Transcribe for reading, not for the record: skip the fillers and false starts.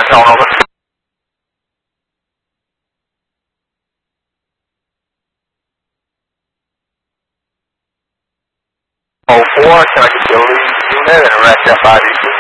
Tone over. 04, can I get you a lead unit and arrest FIVC?